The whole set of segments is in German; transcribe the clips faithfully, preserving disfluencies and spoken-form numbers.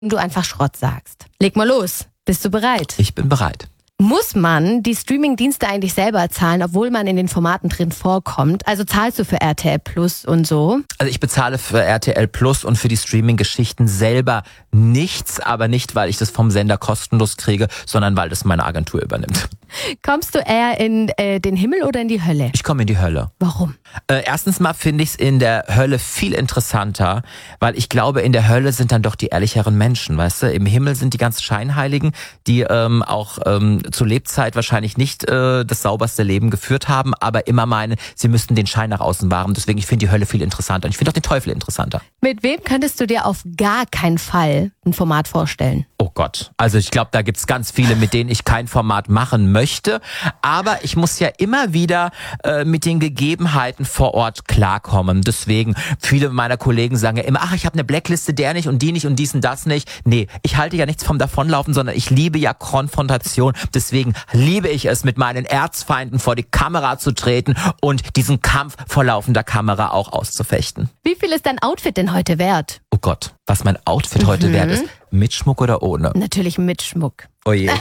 du einfach Schrott sagst. Leg mal los. Bist du bereit? Ich bin bereit. Muss man die Streaming-Dienste eigentlich selber zahlen, obwohl man in den Formaten drin vorkommt? Also zahlst du für R T L Plus und so? Also ich bezahle für R T L Plus und für die Streaming-Geschichten selber nichts, aber nicht, weil ich das vom Sender kostenlos kriege, sondern weil das meine Agentur übernimmt. Kommst du eher in äh, den Himmel oder in die Hölle? Ich komme in die Hölle. Warum? Äh, erstens mal finde ich es in der Hölle viel interessanter, weil ich glaube, in der Hölle sind dann doch die ehrlicheren Menschen, weißt du? Im Himmel sind die ganz Scheinheiligen, die ähm, auch ähm, zur Lebzeit wahrscheinlich nicht äh, das sauberste Leben geführt haben, aber immer meinen, sie müssten den Schein nach außen wahren. Deswegen, ich finde die Hölle viel interessanter. Und ich finde auch den Teufel interessanter. Mit wem könntest du dir auf gar keinen Fall ein Format vorstellen? Oh Gott. Also ich glaube, da gibt's ganz viele, mit denen ich kein Format machen möchte. Aber ich muss ja immer wieder äh, mit den Gegebenheiten vor Ort klarkommen. Deswegen, viele meiner Kollegen sagen ja immer, ach, ich habe eine Blackliste, der nicht und die nicht und dies und das nicht. Nee, ich halte ja nichts vom Davonlaufen, sondern ich liebe ja Konfrontation. Deswegen liebe ich es, mit meinen Erzfeinden vor die Kamera zu treten und diesen Kampf vor laufender Kamera auch auszufechten. Wie viel ist dein Outfit denn heute wert? Oh Gott, was mein Outfit heute Mhm. wert ist. Mit Schmuck oder ohne? Natürlich mit Schmuck. Oh je.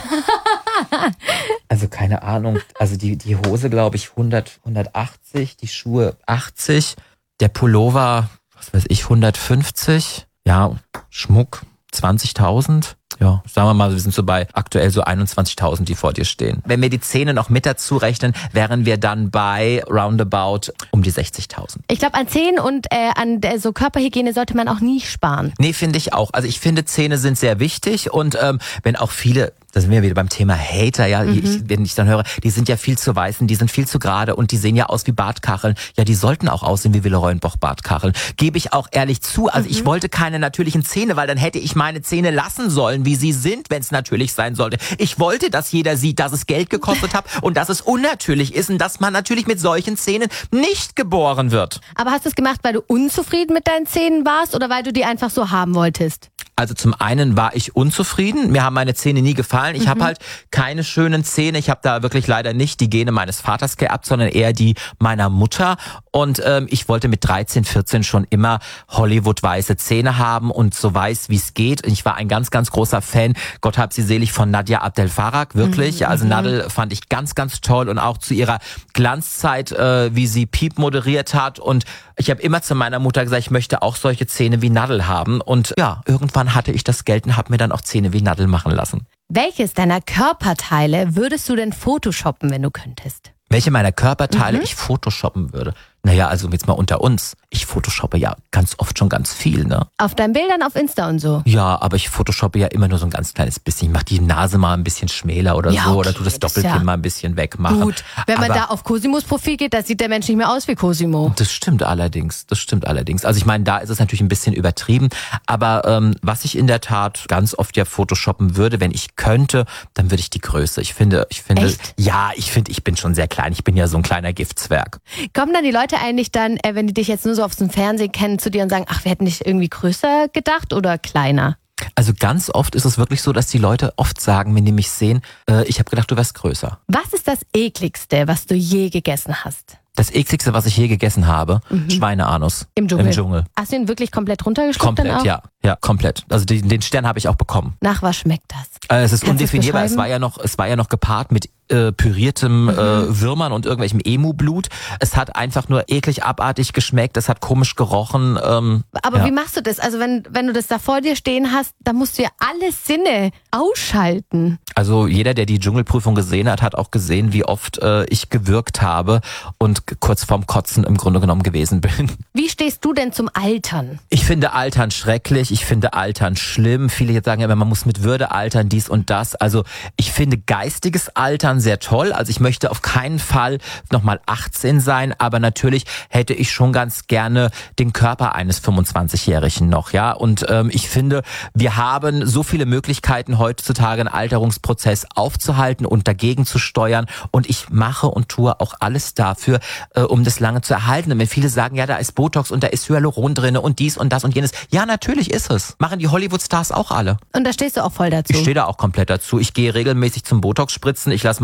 Also keine Ahnung. Also die, die Hose, glaube ich, hundert, hundertachtzig, die Schuhe achtzig, der Pullover, was weiß ich, hundertfünfzig. Ja, Schmuck zwanzigtausend. Ja, sagen wir mal, wir sind so bei aktuell so einundzwanzigtausend, die vor dir stehen. Wenn wir die Zähne noch mit dazu rechnen, wären wir dann bei roundabout um die sechzigtausend. Ich glaube, an Zähnen und äh, an äh, so Körperhygiene sollte man auch nie sparen. Nee, finde ich auch. Also ich finde, Zähne sind sehr wichtig und ähm, wenn auch viele, da sind wir wieder beim Thema Hater, ja, Mhm. ich, wenn ich dann höre, die sind ja viel zu weißen, die sind viel zu gerade und die sehen ja aus wie Bartkacheln. Ja, die sollten auch aussehen wie Willeroyenboch-Bartkacheln. Gebe ich auch ehrlich zu. Also Mhm. ich wollte keine natürlichen Zähne, weil dann hätte ich meine Zähne lassen sollen, wie sie sind, wenn es natürlich sein sollte. Ich wollte, dass jeder sieht, dass es Geld gekostet hat und dass es unnatürlich ist und dass man natürlich mit solchen Zähnen nicht geboren wird. Aber hast du es gemacht, weil du unzufrieden mit deinen Zähnen warst oder weil du die einfach so haben wolltest? Also zum einen war ich unzufrieden, mir haben meine Zähne nie gefallen. Ich mhm. habe halt keine schönen Zähne, ich habe da wirklich leider nicht die Gene meines Vaters geerbt, sondern eher die meiner Mutter. Und ähm, ich wollte mit dreizehn, vierzehn schon immer Hollywood-weiße Zähne haben und so weiß, wie es geht. Ich war ein ganz, ganz großer Fan, Gott hab sie selig, von Nadia Abdel Farag, wirklich. Mhm. Also Nadel fand ich ganz, ganz toll und auch zu ihrer Glanzzeit, äh, wie sie Piep moderiert hat. Und ich habe immer zu meiner Mutter gesagt, ich möchte auch solche Zähne wie Nadel haben. Und ja, irgendwann hatte ich das Geld und habe mir dann auch Zähne wie Nadel machen lassen. Welches deiner Körperteile würdest du denn photoshoppen, wenn du könntest? Welche meiner Körperteile Mhm. ich photoshoppen würde? Naja, also jetzt mal unter uns. Ich photoshoppe ja ganz oft schon ganz viel, ne? Auf deinen Bildern auf Insta und so? Ja, aber ich photoshoppe ja immer nur so ein ganz kleines bisschen. Ich mache die Nase mal ein bisschen schmäler oder Ja, so. okay, Oder tu das das Doppelkinn ja mal ein bisschen wegmachen. Gut, wenn man aber da auf Cosimos Profil geht, da sieht der Mensch nicht mehr aus wie Cosimo. Das stimmt allerdings, das stimmt allerdings. Also ich meine, da ist es natürlich ein bisschen übertrieben, aber ähm, was ich in der Tat ganz oft ja photoshoppen würde, wenn ich könnte, dann würde ich die Größe. Ich finde, ich finde, Echt? ja, ich finde, ich bin schon sehr klein. Ich bin ja so ein kleiner Giftzwerg. Kommen dann die Leute eigentlich dann, äh, wenn die dich jetzt nur so auf dem Fernsehen kennen, zu dir und sagen, ach, wir hätten dich irgendwie größer gedacht oder kleiner? Also ganz oft ist es wirklich so, dass die Leute oft sagen, wenn die mich sehen, äh, ich habe gedacht, du wärst größer. Was ist das ekligste, was du je gegessen hast? Das ekligste, was ich je gegessen habe, mhm. Schweineanus. Im Dschungel. Im Dschungel. Hast du ihn wirklich komplett runtergeschluckt dann Komplett, auch? ja. Ja, komplett. Also den, den Stern habe ich auch bekommen. Nach was schmeckt das? Äh, es ist Kannst du es undefinierbar. Es beschreiben? war ja noch, es war ja noch gepaart mit äh, püriertem Mhm. äh, Würmern und irgendwelchem Emu-Blut. Es hat einfach nur eklig abartig geschmeckt. Es hat komisch gerochen. Ähm, Aber ja. wie machst du das? Also wenn, wenn du das da vor dir stehen hast, dann musst du ja alle Sinne ausschalten. Also jeder, der die Dschungelprüfung gesehen hat, hat auch gesehen, wie oft äh, ich gewürgt habe und g- kurz vorm Kotzen im Grunde genommen gewesen bin. Wie stehst du denn zum Altern? Ich finde Altern schrecklich, ich finde Altern schlimm. Viele jetzt sagen ja immer, man muss mit Würde altern, dies und das. Also ich finde geistiges Altern sehr toll. Also ich möchte auf keinen Fall nochmal achtzehn sein, aber natürlich hätte ich schon ganz gerne den Körper eines fünfundzwanzigjährigen noch, ja. Und ähm, ich finde, wir haben so viele Möglichkeiten heutzutage, einen Alterungsprozess aufzuhalten und dagegen zu steuern. Und ich mache und tue auch alles dafür, äh, um das lange zu erhalten. Und wenn viele sagen, ja, da ist Botox und da ist Hyaluron drin und dies und das und jenes. Ja, natürlich ist es. Machen die Hollywood-Stars auch alle. Und da stehst du auch voll dazu. Ich stehe da auch komplett dazu. Ich gehe regelmäßig zum Botox-Spritzen. Ich lasse meine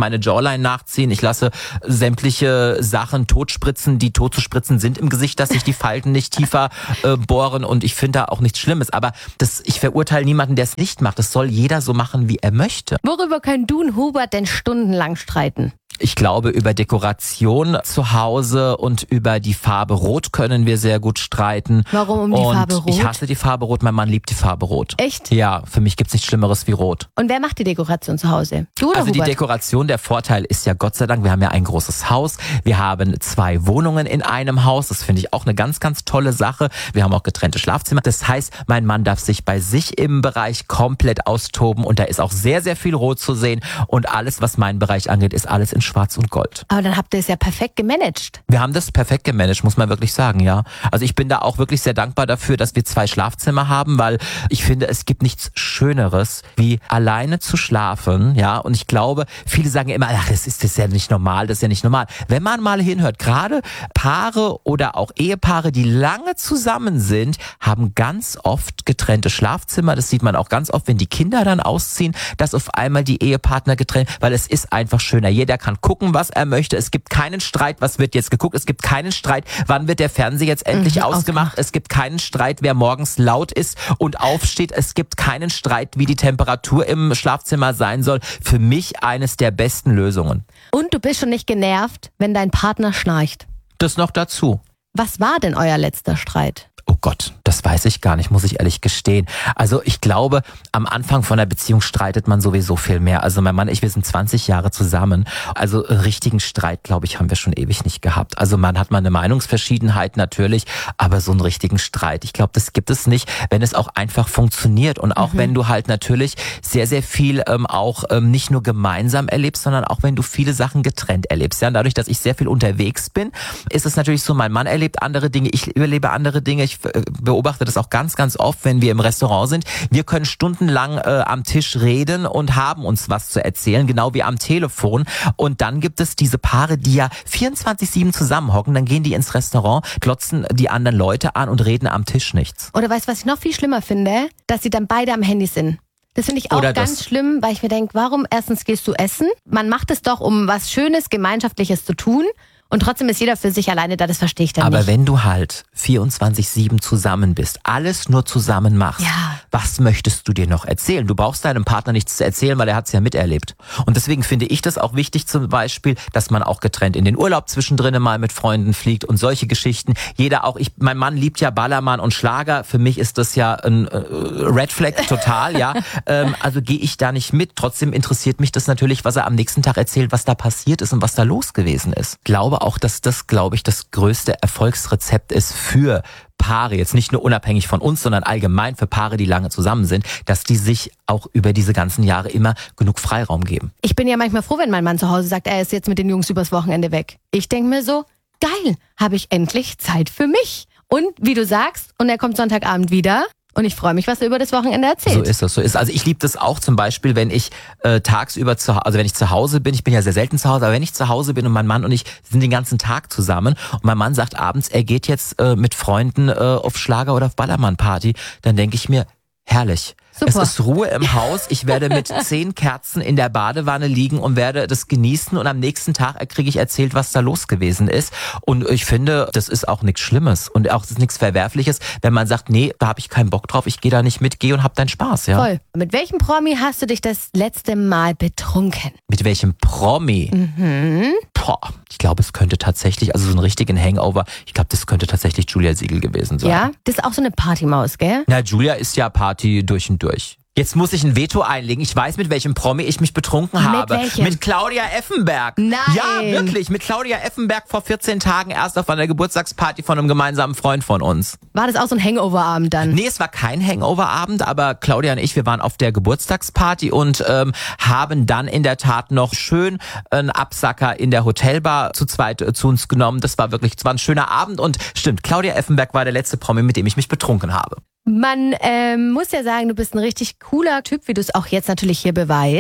meine Jawline nachziehen. Ich lasse sämtliche Sachen totspritzen, die tot zu spritzen sind im Gesicht, dass sich die Falten nicht tiefer äh, bohren. Und ich finde da auch nichts Schlimmes. Aber das, ich verurteile niemanden, der es nicht macht. Das soll jeder so machen, wie er möchte. Worüber können du und Hubert denn stundenlang streiten? Ich glaube, über Dekoration zu Hause und über die Farbe Rot können wir sehr gut streiten. Warum um die und Farbe Rot? Ich hasse die Farbe Rot, mein Mann liebt die Farbe Rot. Echt? Ja, für mich gibt's nichts Schlimmeres wie Rot. Und wer macht die Dekoration zu Hause? Du oder Also Hubert? die Dekoration, der Vorteil ist ja Gott sei Dank, wir haben ja ein großes Haus. Wir haben zwei Wohnungen in einem Haus. Das finde ich auch eine ganz, ganz tolle Sache. Wir haben auch getrennte Schlafzimmer. Das heißt, mein Mann darf sich bei sich im Bereich komplett austoben. Und da ist auch sehr, sehr viel Rot zu sehen. Und alles, was meinen Bereich angeht, ist alles in Schwarz und Gold. Aber dann habt ihr es ja perfekt gemanagt. Wir haben das perfekt gemanagt, muss man wirklich sagen, ja. Also ich bin da auch wirklich sehr dankbar dafür, dass wir zwei Schlafzimmer haben, weil ich finde, es gibt nichts Schöneres, wie alleine zu schlafen, ja. Und ich glaube, viele sagen immer, ach, das ist, das ist ja nicht normal, das ist ja nicht normal. Wenn man mal hinhört, gerade Paare oder auch Ehepaare, die lange zusammen sind, haben ganz oft getrennte Schlafzimmer. Das sieht man auch ganz oft, wenn die Kinder dann ausziehen, dass auf einmal die Ehepartner getrennt, weil es ist einfach schöner. Jeder kann gucken, was er möchte. Es gibt keinen Streit, was wird jetzt geguckt. Es gibt keinen Streit, wann wird der Fernseher jetzt endlich mhm, ausgemacht. Es gibt keinen Streit, wer morgens laut ist und aufsteht. Es gibt keinen Streit, wie die Temperatur im Schlafzimmer sein soll. Für mich eines der besten Lösungen. Und du bist schon nicht genervt, wenn dein Partner schnarcht. Das noch dazu. Was war denn euer letzter Streit? Oh Gott, das weiß ich gar nicht, muss ich ehrlich gestehen. Also ich glaube, am Anfang von der Beziehung streitet man sowieso viel mehr. Also mein Mann und ich, wir sind zwanzig Jahre zusammen. Also einen richtigen Streit, glaube ich, haben wir schon ewig nicht gehabt. Also man hat mal eine Meinungsverschiedenheit natürlich, aber so einen richtigen Streit, ich glaube, das gibt es nicht, wenn es auch einfach funktioniert. Und auch mhm. wenn du halt natürlich sehr, sehr viel ähm, auch ähm, nicht nur gemeinsam erlebst, sondern auch wenn du viele Sachen getrennt erlebst. Ja, und dadurch, dass ich sehr viel unterwegs bin, ist es natürlich so, mein Mann erlebt andere Dinge, ich überlebe andere Dinge. Ich beobachte das auch ganz, ganz oft, wenn wir im Restaurant sind. Wir können stundenlang äh, am Tisch reden und haben uns was zu erzählen, genau wie am Telefon. Und dann gibt es diese Paare, die ja vierundzwanzig sieben zusammenhocken, dann gehen die ins Restaurant, glotzen die anderen Leute an und reden am Tisch nichts. Oder weißt du, was ich noch viel schlimmer finde? Dass sie dann beide am Handy sind. Das finde ich auch Oder ganz schlimm, weil ich mir denke, warum erstens gehst du essen? Man macht es doch, um was Schönes, Gemeinschaftliches zu tun. Und trotzdem ist jeder für sich alleine da, das verstehe ich dann Aber nicht. wenn du halt vierundzwanzig sieben zusammen bist, alles nur zusammen machst, ja. was möchtest du dir noch erzählen? Du brauchst deinem Partner nichts zu erzählen, weil er hat es ja miterlebt. Und deswegen finde ich das auch wichtig zum Beispiel, dass man auch getrennt in den Urlaub zwischendrin mal mit Freunden fliegt und solche Geschichten. Jeder auch, ich, mein Mann liebt ja Ballermann und Schlager. Für mich ist das ja ein äh, Red Flag total, ja. ähm, also gehe ich da nicht mit. Trotzdem interessiert mich das natürlich, was er am nächsten Tag erzählt, was da passiert ist und was da los gewesen ist. Ich glaube auch, dass das, glaube ich, das größte Erfolgsrezept ist für Paare, jetzt nicht nur unabhängig von uns, sondern allgemein für Paare, die lange zusammen sind, dass die sich auch über diese ganzen Jahre immer genug Freiraum geben. Ich bin ja manchmal froh, wenn mein Mann zu Hause sagt, er ist jetzt mit den Jungs übers Wochenende weg. Ich denke mir so, geil, habe ich endlich Zeit für mich. Und wie du sagst, und er kommt Sonntagabend wieder. Und ich freue mich, was er über das Wochenende erzählt. So ist das, so ist es. Also ich liebe das auch zum Beispiel, wenn ich äh, tagsüber zu also wenn ich zu Hause bin, ich bin ja sehr selten zu Hause, aber wenn ich zu Hause bin und mein Mann und ich sind den ganzen Tag zusammen und mein Mann sagt abends, er geht jetzt äh, mit Freunden äh, auf Schlager oder auf Ballermann-Party, dann denke ich mir, herrlich. Super. Es ist Ruhe im Haus. Ich werde mit zehn Kerzen in der Badewanne liegen und werde das genießen. Und am nächsten Tag kriege ich erzählt, was da los gewesen ist. Und ich finde, das ist auch nichts Schlimmes und auch das ist nichts Verwerfliches, wenn man sagt, nee, da habe ich keinen Bock drauf, ich gehe da nicht mit, geh und hab deinen Spaß. Ja? Voll. Mit welchem Promi hast du dich das letzte Mal betrunken? Mit welchem Promi? Mhm. Boah, ich glaube, es könnte tatsächlich, also so einen richtigen Hangover, ich glaube, das könnte tatsächlich Julia Siegel gewesen sein. Ja, das ist auch so eine Partymaus, gell? Na, Julia ist ja Party durch und durch. Jetzt muss ich ein Veto einlegen. Ich weiß, mit welchem Promi ich mich betrunken habe. Mit welchem? Mit Claudia Effenberg. Nein. Ja, wirklich. Mit Claudia Effenberg vor vierzehn Tagen erst auf einer Geburtstagsparty von einem gemeinsamen Freund von uns. War das auch so ein Hangover-Abend dann? Nee, es war kein Hangover-Abend, aber Claudia und ich, wir waren auf der Geburtstagsparty und ähm, haben dann in der Tat noch schön einen Absacker in der Hotelbar zu zweit äh, zu uns genommen. Das war wirklich, es war ein schöner Abend und stimmt, Claudia Effenberg war der letzte Promi, mit dem ich mich betrunken habe. Man ähm, muss ja sagen, du bist ein richtig cooler Typ, wie du es auch jetzt natürlich hier beweist.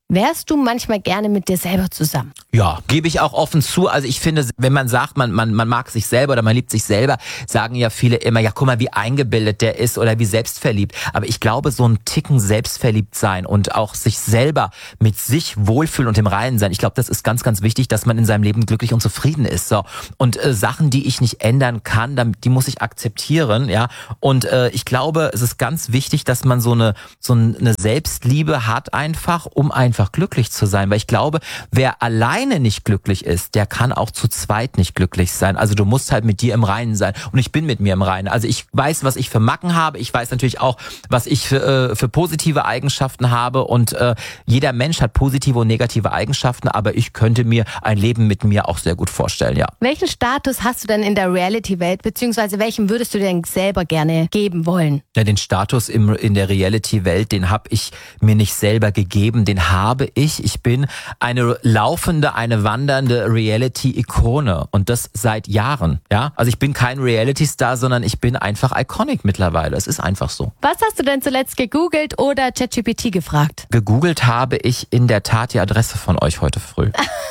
Wärst du manchmal gerne mit dir selber zusammen? Ja, gebe ich auch offen zu. Also ich finde, wenn man sagt, man, man, man mag sich selber oder man liebt sich selber, sagen ja viele immer, ja guck mal, wie eingebildet der ist oder wie selbstverliebt. Aber ich glaube, so ein Ticken selbstverliebt sein und auch sich selber mit sich wohlfühlen und im Reinen sein, ich glaube, das ist ganz, ganz wichtig, dass man in seinem Leben glücklich und zufrieden ist. So. Und äh, Sachen, die ich nicht ändern kann, dann, die muss ich akzeptieren. Ja. Und äh, ich glaube, es ist ganz wichtig, dass man so eine, so eine Selbstliebe hat einfach, um einfach glücklich zu sein, weil ich glaube, wer alleine nicht glücklich ist, der kann auch zu zweit nicht glücklich sein. Also du musst halt mit dir im Reinen sein und ich bin mit mir im Reinen. Also ich weiß, was ich für Macken habe, ich weiß natürlich auch, was ich für, äh, für positive Eigenschaften habe und äh, jeder Mensch hat positive und negative Eigenschaften, aber ich könnte mir ein Leben mit mir auch sehr gut vorstellen, ja. Welchen Status hast du denn in der Reality-Welt, beziehungsweise welchen würdest du denn selber gerne geben wollen? Ja, den Status im, in der Reality-Welt, den habe ich mir nicht selber gegeben, den habe habe ich. Ich bin eine laufende, eine wandernde Reality-Ikone und das seit Jahren. Ja, also ich bin kein Reality-Star, sondern ich bin einfach iconic mittlerweile. Es ist einfach so. Was hast du denn zuletzt gegoogelt oder ChatGPT gefragt? Gegoogelt habe ich in der Tat die Adresse von euch heute früh.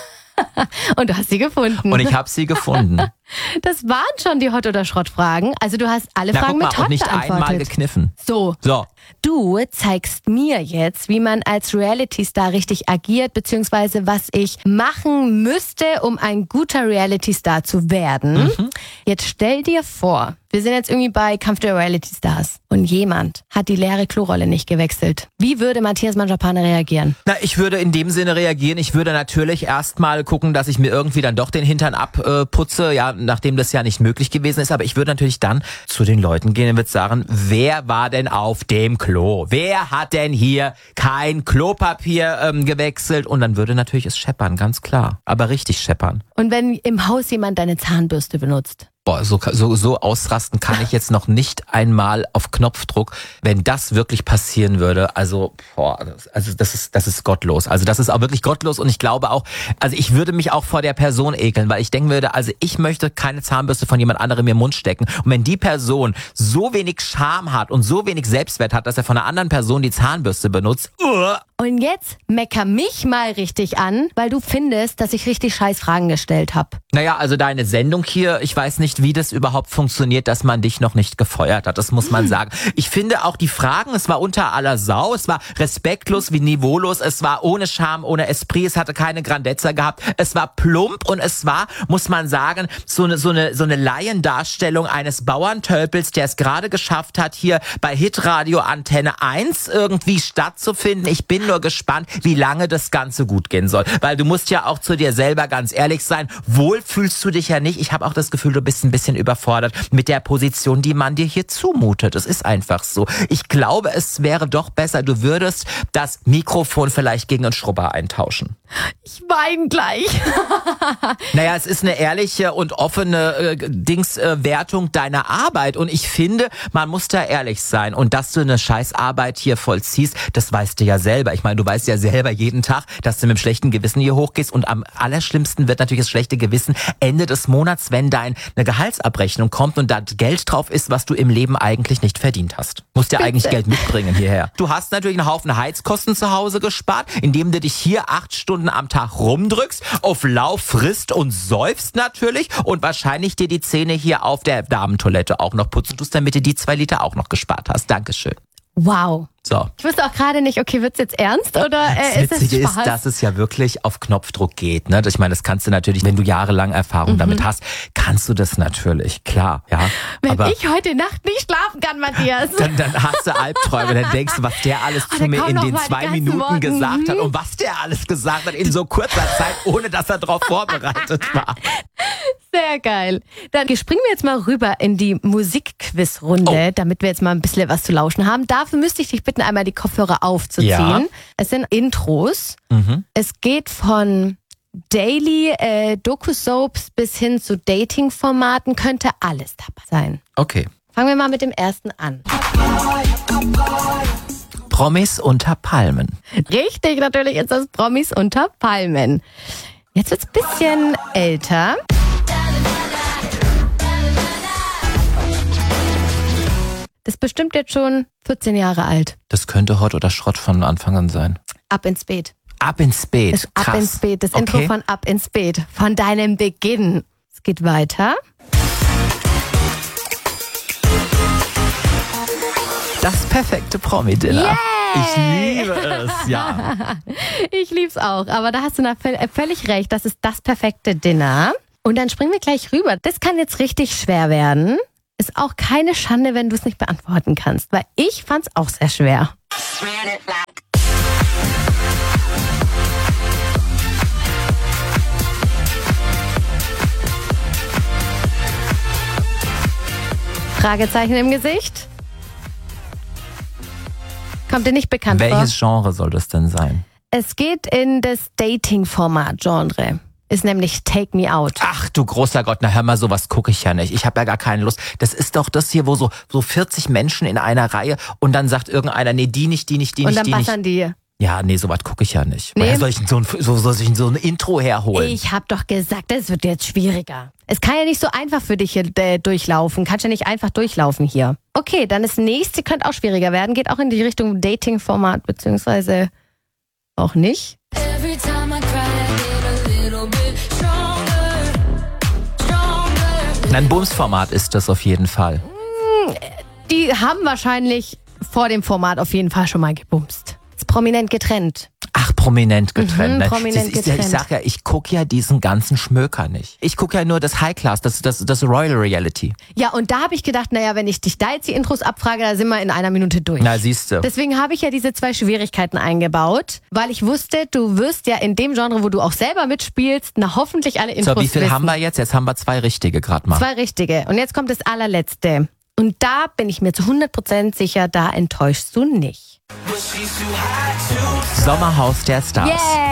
Und du hast sie gefunden. Und ich habe sie gefunden. Das waren schon die Hot- oder Schrott-Fragen. Also du hast alle Na, Fragen guck mal, mit Hot und nicht beantwortet. einmal gekniffen. So. So. Du zeigst mir jetzt, wie man als Reality-Star richtig agiert, beziehungsweise was ich machen müsste, um ein guter Reality-Star zu werden. Mhm. Jetzt stell dir vor, wir sind jetzt irgendwie bei Kampf der Reality-Stars und jemand hat die leere Klorolle nicht gewechselt. Wie würde Matthias Manjapane reagieren? Na, ich würde in dem Sinne reagieren. Ich würde natürlich erstmal gucken, dass ich mir irgendwie dann doch den Hintern abputze, ja, nachdem das ja nicht möglich gewesen ist. Aber ich würde natürlich dann zu den Leuten gehen und würde sagen, wer war denn auf dem Klo? Wer hat denn hier kein Klopapier ähm, gewechselt? Und dann würde natürlich es scheppern, ganz klar. Aber richtig scheppern. Und wenn im Haus jemand deine Zahnbürste benutzt? Boah, so, so, so ausrasten kann ich jetzt noch nicht einmal auf Knopfdruck. Wenn das wirklich passieren würde, also, boah, also das ist, das ist gottlos. Also das ist auch wirklich gottlos und ich glaube auch, also ich würde mich auch vor der Person ekeln, weil ich denken würde, also ich möchte keine Zahnbürste von jemand anderem im Mund stecken. Und wenn die Person so wenig Scham hat und so wenig Selbstwert hat, dass er von einer anderen Person die Zahnbürste benutzt, uh, und jetzt mecker mich mal richtig an, weil du findest, dass ich richtig scheiß Fragen gestellt habe. Naja, also deine Sendung hier, ich weiß nicht, wie das überhaupt funktioniert, dass man dich noch nicht gefeuert hat. Das muss man sagen. Ich finde auch die Fragen, es war unter aller Sau, es war respektlos wie niveaulos, es war ohne Charme, ohne Esprit, es hatte keine Grandezza gehabt, es war plump und es war, muss man sagen, so eine, so eine, so eine Laiendarstellung eines Bauerntölpels, der es gerade geschafft hat, hier bei Hitradio Antenne eins irgendwie stattzufinden. Ich bin nur gespannt, wie lange das Ganze gut gehen soll. Weil du musst ja auch zu dir selber ganz ehrlich sein. Wohl fühlst du dich ja nicht. Ich habe auch das Gefühl, du bist ein bisschen überfordert mit der Position, die man dir hier zumutet. Es ist einfach so. Ich glaube, es wäre doch besser, du würdest das Mikrofon vielleicht gegen einen Schrubber eintauschen. Ich weine gleich. Naja, es ist eine ehrliche und offene äh, Dingswertung äh, deiner Arbeit und ich finde, man muss da ehrlich sein und dass du eine Scheißarbeit hier vollziehst, das weißt du ja selber. Ich meine, du weißt ja selber jeden Tag, dass du mit dem schlechten Gewissen hier hochgehst und am allerschlimmsten wird natürlich das schlechte Gewissen Ende des Monats, wenn deine Gehaltsabrechnung kommt und da Geld drauf ist, was du im Leben eigentlich nicht verdient hast. Musst ja eigentlich Geld mitbringen hierher. Du hast natürlich einen Haufen Heizkosten zu Hause gespart, indem du dich hier acht Stunden am Tag rumdrückst, auf Lauf frisst und säufst natürlich und wahrscheinlich dir die Zähne hier auf der Damentoilette auch noch putzen tust, damit du die zwei Liter auch noch gespart hast. Dankeschön. Wow. So. Ich wusste auch gerade nicht, okay, wird's jetzt ernst oder äh, ist das es Witzige Spaß? ist, dass es ja wirklich auf Knopfdruck geht. Ne? Ich meine, das kannst du natürlich, wenn du jahrelang Erfahrung mhm. damit hast, kannst du das natürlich, klar. Ja. Wenn aber ich heute Nacht nicht schlafen kann, Matthias. Dann, dann hast du Albträume, dann denkst du, was der alles oh, zu mir in den die zwei Minuten Worten. gesagt hat und was der alles gesagt hat in so kurzer Zeit, ohne dass er darauf vorbereitet war. Sehr geil. Dann springen wir jetzt mal rüber in die Musikquizrunde, Oh. damit wir jetzt mal ein bisschen was zu lauschen haben. Dafür müsste ich dich bitten, einmal die Kopfhörer aufzuziehen. Ja. Es sind Intros. Mhm. Es geht von Daily äh, Doku-Soaps bis hin zu Dating-Formaten, könnte alles dabei sein. Okay. Fangen wir mal mit dem ersten an. Promis unter Palmen. Richtig, natürlich ist das Promis unter Palmen. Jetzt wird's ein bisschen älter. Das ist bestimmt jetzt schon vierzehn Jahre alt. Das könnte Hot oder Schrott von Anfang an sein. Ab ins Beet. Ab ins Beet. Das Ab Krass. ins Beet, das Okay. Intro von Ab ins Beet, von deinem Beginn. Es geht weiter. Das perfekte Promi-Dinner. Yay! Ich liebe es, ja. Ich lieb's auch, aber da hast du na- völlig recht, das ist das perfekte Dinner. Und dann springen wir gleich rüber. Das kann jetzt richtig schwer werden. Ist auch keine Schande, wenn du es nicht beantworten kannst, weil ich fand's auch sehr schwer. Fragezeichen im Gesicht? Kommt dir nicht bekannt vor? Welches Genre soll das denn sein? Es geht in das Dating-Format-Genre. Ist nämlich Take Me Out. Ach du großer Gott, na hör mal, sowas gucke ich ja nicht. Ich habe ja gar keine Lust. Das ist doch das hier, wo so, so vierzig Menschen in einer Reihe und dann sagt irgendeiner, nee, die nicht, die nicht, die Und nicht, dann die nicht. bassern die. Ja, nee, sowas gucke ich ja nicht. Nee. Woher soll ich denn so ein, so, soll ich denn so ein Intro herholen? Ich hab doch gesagt, es wird jetzt schwieriger. Es kann ja nicht so einfach für dich hier äh, durchlaufen. Kannst ja nicht einfach durchlaufen hier. Okay, dann das nächste könnte auch schwieriger werden. Geht auch in die Richtung Dating-Format, beziehungsweise auch nicht. Every time I cry, I get a little bit stronger, stronger. Ein Bumsformat ist das auf jeden Fall. Die haben wahrscheinlich vor dem Format auf jeden Fall schon mal gebumst. Ist prominent getrennt. Ach, prominent getrennt. Mhm, ne? prominent ich, ich, ich getrennt. sag ja, ich gucke ja diesen ganzen Schmöker nicht. Ich gucke ja nur das High Class, das, das, das Royal Reality. Ja, und da habe ich gedacht, naja, wenn ich dich da jetzt die Intros abfrage, da sind wir in einer Minute durch. Na, siehst du. Deswegen habe ich ja diese zwei Schwierigkeiten eingebaut, weil ich wusste, du wirst ja in dem Genre, wo du auch selber mitspielst, na hoffentlich alle Intros So, wie viel wissen. haben wir jetzt? Jetzt haben wir zwei richtige gerade mal. Zwei richtige. Und jetzt kommt das allerletzte. Und da bin ich mir zu hundert Prozent sicher, da enttäuschst du nicht. Sommerhaus der Stars.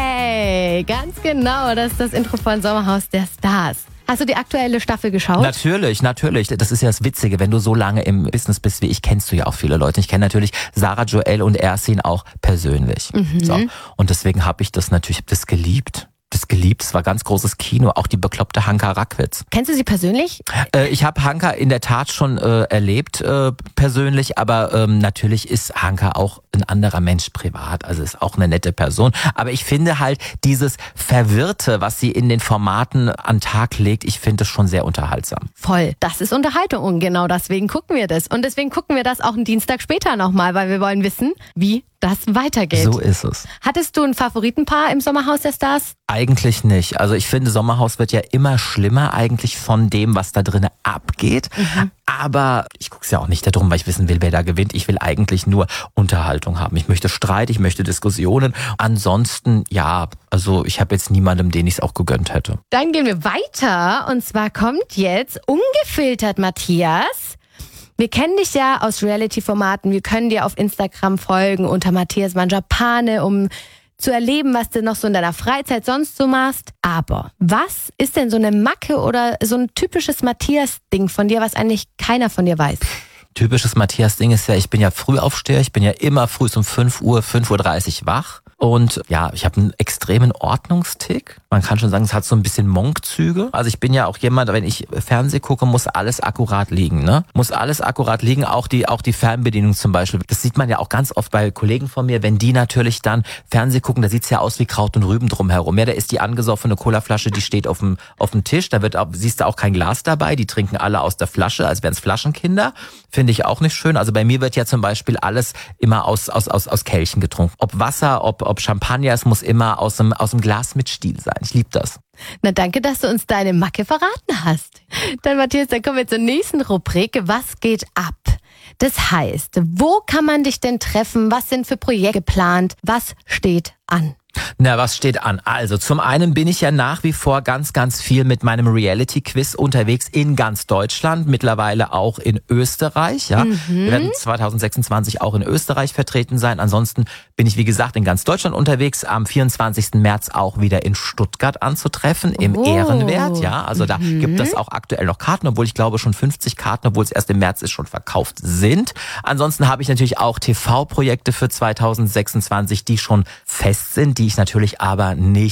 Yay! Ganz genau, das ist das Intro von Sommerhaus der Stars. Hast du die aktuelle Staffel geschaut? Natürlich, natürlich. Das ist ja das Witzige, wenn du so lange im Business bist wie ich, kennst du ja auch viele Leute. Ich kenne natürlich Sarah Joel und Ersin auch persönlich. Mhm. So. Und deswegen habe ich das natürlich, hab das geliebt. Das geliebt, es war ganz großes Kino, auch die bekloppte Hanka Rackwitz. Kennst du sie persönlich? Äh, ich habe Hanka in der Tat schon äh, erlebt, äh, persönlich, aber ähm, natürlich ist Hanka auch ein anderer Mensch privat, also ist auch eine nette Person. Aber ich finde halt dieses Verwirrte, was sie in den Formaten an den Tag legt, ich finde es schon sehr unterhaltsam. Voll. Das ist Unterhaltung und genau deswegen gucken wir das. Und deswegen gucken wir das auch einen Dienstag später nochmal, weil wir wollen wissen, wie das weitergeht. So ist es. Hattest du ein Favoritenpaar im Sommerhaus der Stars? Eigentlich nicht. Also ich finde, Sommerhaus wird ja immer schlimmer eigentlich von dem, was da drinnen abgeht. Mhm. Aber ich gucke es ja auch nicht darum, weil ich wissen will, wer da gewinnt. Ich will eigentlich nur Unterhaltung haben. Ich möchte Streit, ich möchte Diskussionen. Ansonsten, ja, also ich habe jetzt niemandem, den ich es auch gegönnt hätte. Dann gehen wir weiter und zwar kommt jetzt Ungefiltert Matthias. Wir kennen dich ja aus Reality-Formaten. Wir können dir auf Instagram folgen unter Matthias Mangiapane, um zu erleben, was du noch so in deiner Freizeit sonst so machst. Aber was ist denn so eine Macke oder so ein typisches Matthias-Ding von dir, was eigentlich keiner von dir weiß? Typisches Matthias-Ding ist ja, ich bin ja Frühaufsteher. Ich bin ja immer früh um fünf Uhr, fünf Uhr dreißig wach. Und ja, ich habe einen extremen Ordnungstick. Man kann schon sagen, es hat so ein bisschen Monk-Züge. Also ich bin ja auch jemand, wenn ich Fernsehen gucke, muss alles akkurat liegen, ne? Muss alles akkurat liegen, auch die, auch die Fernbedienung zum Beispiel. Das sieht man ja auch ganz oft bei Kollegen von mir, wenn die natürlich dann Fernsehen gucken, da sieht's ja aus wie Kraut und Rüben drumherum. Ja, da ist die angesoffene Colaflasche, die steht auf dem, auf dem Tisch. Da wird auch, siehst du auch kein Glas dabei. Die trinken alle aus der Flasche, als wären es Flaschenkinder. Finde ich auch nicht schön. Also bei mir wird ja zum Beispiel alles immer aus, aus, aus, aus Kelchen getrunken. Ob Wasser, ob, ob Champagner, es muss immer aus dem, aus dem Glas mit Stiel sein. Ich liebe das. Na danke, dass du uns deine Macke verraten hast. Dann Matthias, dann kommen wir zur nächsten Rubrik. Was geht ab? Das heißt, wo kann man dich denn treffen? Was sind für Projekte geplant? Was steht an? Na, was steht an? Also, zum einen bin ich ja nach wie vor ganz, ganz viel mit meinem Reality-Quiz unterwegs in ganz Deutschland, mittlerweile auch in Österreich. Ja, mhm. Wir werden zwanzig sechsundzwanzig auch in Österreich vertreten sein. Ansonsten bin ich, wie gesagt, in ganz Deutschland unterwegs. Am vierundzwanzigsten März auch wieder in Stuttgart anzutreffen, im oh. Ehrenwert. Ja, also da mhm. gibt es auch aktuell noch Karten, obwohl ich glaube schon fünfzig Karten, obwohl es erst im März ist, schon verkauft sind. Ansonsten habe ich natürlich auch T V-Projekte für zwanzig sechsundzwanzig, die schon fest sind, die ich natürlich aber nicht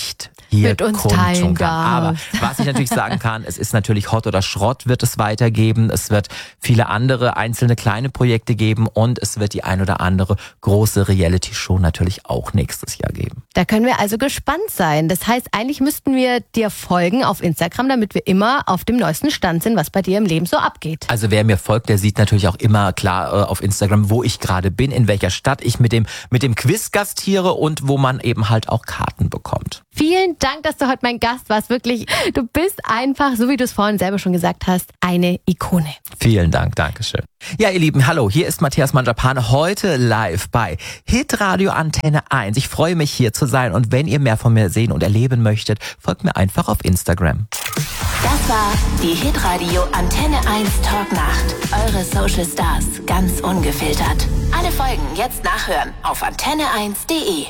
hier mit uns kundtun teilen kann. Aber darfst. was ich natürlich sagen kann, es ist natürlich Hot oder Schrott wird es weitergeben. Es wird viele andere einzelne kleine Projekte geben und es wird die ein oder andere große Reality-Show natürlich auch nächstes Jahr geben. Da können wir also gespannt sein. Das heißt, eigentlich müssten wir dir folgen auf Instagram, damit wir immer auf dem neuesten Stand sind, was bei dir im Leben so abgeht. Also wer mir folgt, der sieht natürlich auch immer klar äh, auf Instagram, wo ich gerade bin, in welcher Stadt ich mit dem mit dem Quiz gastiere und wo man eben halt auch Karten bekommt. Vielen Dank, dass du heute mein Gast warst. Wirklich, du bist einfach, so wie du es vorhin selber schon gesagt hast, eine Ikone. Vielen Dank, Dankeschön. Ja, ihr Lieben, hallo, hier ist Matthias Manjapane, heute live bei Hitradio Antenne eins. Ich freue mich, hier zu sein und wenn ihr mehr von mir sehen und erleben möchtet, folgt mir einfach auf Instagram. Das war die Hitradio Antenne eins Talknacht. Eure Social Stars, ganz ungefiltert. Alle Folgen jetzt nachhören auf antenne eins punkt de.